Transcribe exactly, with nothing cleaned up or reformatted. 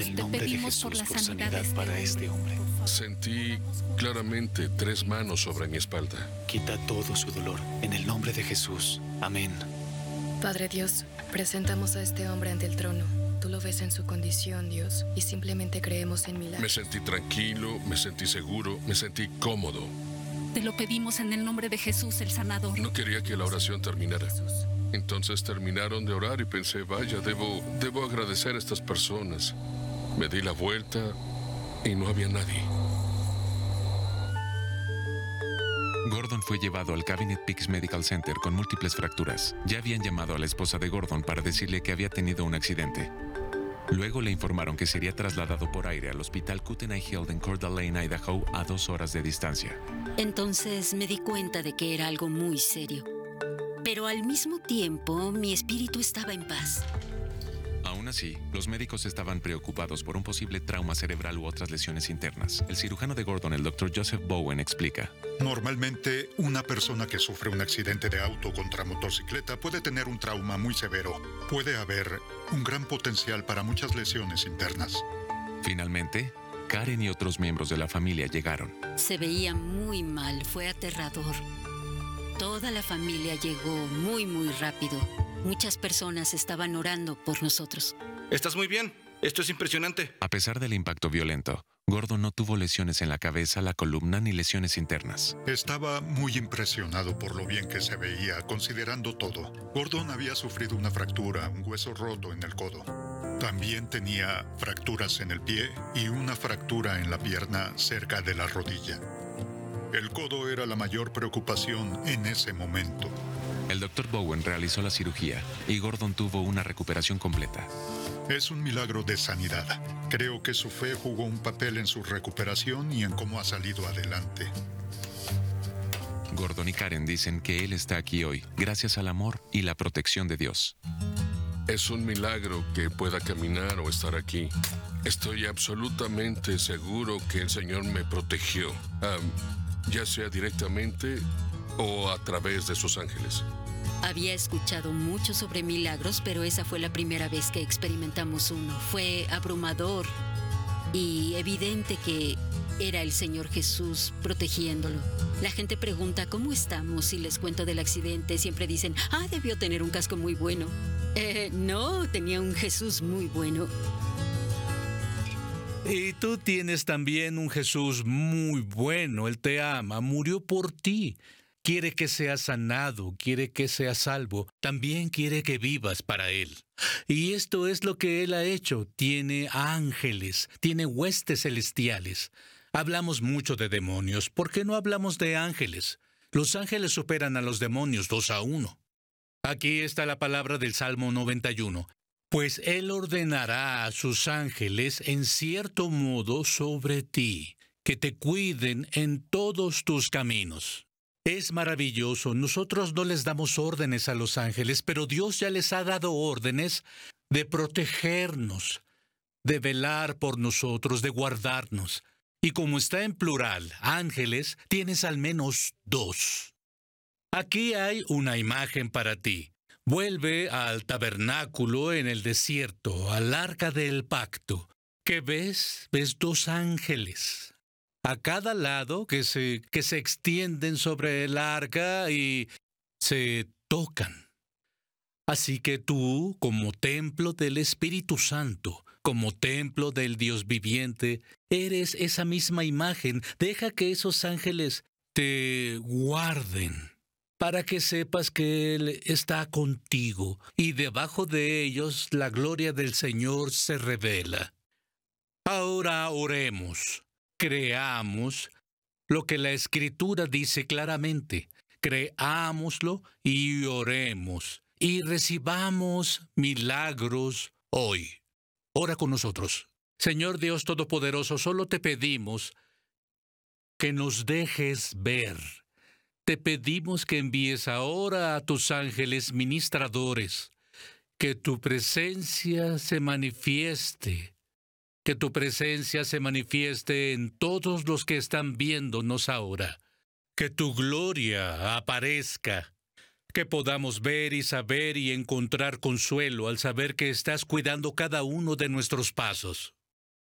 el Te nombre de pedimos por Jesús la por sanidad sanidad de este para hombre, este hombre. por favor. Sentí claramente tres manos sobre mi espalda. Quita todo su dolor en el nombre de Jesús. Amén. Padre Dios, presentamos a este hombre ante el trono. Tú lo ves en su condición, Dios, y simplemente creemos en Me milagros. sentí tranquilo, me sentí seguro, me sentí cómodo. Te lo pedimos en el nombre de Jesús, el sanador. No quería que la oración terminara. Jesús. Entonces terminaron de orar y pensé, vaya, debo, debo agradecer a estas personas. Me di la vuelta y no había nadie. Gordon fue llevado al Cabinet Peaks Medical Center con múltiples fracturas. Ya habían llamado a la esposa de Gordon para decirle que había tenido un accidente. Luego le informaron que sería trasladado por aire al hospital Kootenai Hill en Coeur d'Alene, Idaho, a dos horas de distancia. Entonces me di cuenta de que era algo muy serio. Pero al mismo tiempo, mi espíritu estaba en paz. Aún así, los médicos estaban preocupados por un posible trauma cerebral u otras lesiones internas. El cirujano de Gordon, el doctor Joseph Bowen, explica. Normalmente, una persona que sufre un accidente de auto contra motocicleta puede tener un trauma muy severo. Puede haber un gran potencial para muchas lesiones internas. Finalmente, Karen y otros miembros de la familia llegaron. Se veía muy mal, fue aterrador. Toda la familia llegó muy, muy rápido. Muchas personas estaban orando por nosotros. Estás muy bien. Esto es impresionante. A pesar del impacto violento, Gordon no tuvo lesiones en la cabeza, la columna ni lesiones internas. Estaba muy impresionado por lo bien que se veía, considerando todo. Gordon había sufrido una fractura, un hueso roto en el codo. También tenía fracturas en el pie y una fractura en la pierna cerca de la rodilla. El codo era la mayor preocupación en ese momento. El doctor Bowen realizó la cirugía y Gordon tuvo una recuperación completa. Es un milagro de sanidad. Creo que su fe jugó un papel en su recuperación y en cómo ha salido adelante. Gordon y Karen dicen que él está aquí hoy gracias al amor y la protección de Dios. Es un milagro que pueda caminar o estar aquí. Estoy absolutamente seguro que el Señor me protegió, um, ya sea directamente o a través de sus ángeles. Había escuchado mucho sobre milagros, pero esa fue la primera vez que experimentamos uno. Fue abrumador y evidente que era el Señor Jesús protegiéndolo. La gente pregunta, ¿cómo estamos? Y les cuento del accidente. Siempre dicen, ah, debió tener un casco muy bueno. Eh, no, tenía un Jesús muy bueno. Y tú tienes también un Jesús muy bueno. Él te ama, murió por ti. Quiere que seas sanado, quiere que seas salvo. También quiere que vivas para Él. Y esto es lo que Él ha hecho. Tiene ángeles, tiene huestes celestiales. Hablamos mucho de demonios. ¿Por qué no hablamos de ángeles? Los ángeles superan a los demonios dos a uno. Aquí está la palabra del Salmo noventa y uno. Pues Él ordenará a sus ángeles en cierto modo sobre ti, que te cuiden en todos tus caminos. Es maravilloso. Nosotros no les damos órdenes a los ángeles, pero Dios ya les ha dado órdenes de protegernos, de velar por nosotros, de guardarnos. Y como está en plural, ángeles, tienes al menos dos. Aquí hay una imagen para ti. Vuelve al tabernáculo en el desierto, al arca del pacto. ¿Qué ves? Ves dos ángeles a cada lado que se, que se extienden sobre el arca y se tocan. Así que tú, como templo del Espíritu Santo, como templo del Dios viviente, eres esa misma imagen. Deja que esos ángeles te guarden, para que sepas que Él está contigo, y debajo de ellos la gloria del Señor se revela. Ahora oremos, creamos lo que la Escritura dice claramente. Creámoslo y oremos, y recibamos milagros hoy. Ora con nosotros. Señor Dios Todopoderoso, solo te pedimos que nos dejes ver. Te pedimos que envíes ahora a tus ángeles ministradores, que tu presencia se manifieste, que tu presencia se manifieste en todos los que están viéndonos ahora, que tu gloria aparezca, que podamos ver y saber y encontrar consuelo al saber que estás cuidando cada uno de nuestros pasos.